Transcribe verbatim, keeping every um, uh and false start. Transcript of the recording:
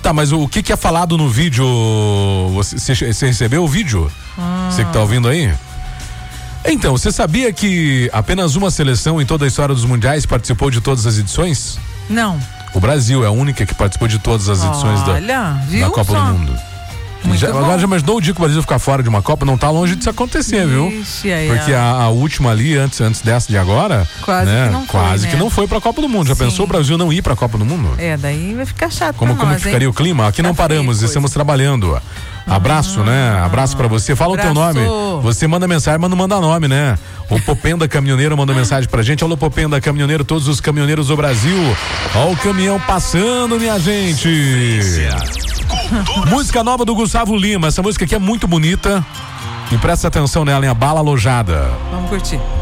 Tá, mas o que que é falado no vídeo? Você, você recebeu o vídeo? Ah. Você que tá ouvindo aí? Então, você sabia que apenas uma seleção em toda a história dos mundiais participou de todas as edições? Não. O Brasil é a única que participou de todas as edições da, Olha, viu da Copa só? do Mundo. Já, agora já imaginou o dia que o Brasil ficar fora de uma Copa? Não tá longe disso acontecer, viu? Ixi, aí, Porque a, a última ali, antes, antes dessa de agora, quase né? que não foi, quase né? que não foi pra Copa do Mundo. Já Sim. pensou o Brasil não ir pra Copa do Mundo? É, daí vai ficar chato Como, pra como nós, ficaria hein? o clima? Aqui não Tá feia paramos, coisa. estamos trabalhando. Abraço, né? Abraço pra você. Fala Abraço. o teu nome. Você manda mensagem, mas não manda nome, né? O Popenda Caminhoneiro mandou mensagem pra gente. Alô, Popenda Caminhoneiro, todos os caminhoneiros do Brasil. Ó o caminhão passando, minha gente. Música nova do Gustavo Lima. Essa música aqui é muito bonita. E presta atenção nela, em A Bala Alojada. Vamos curtir.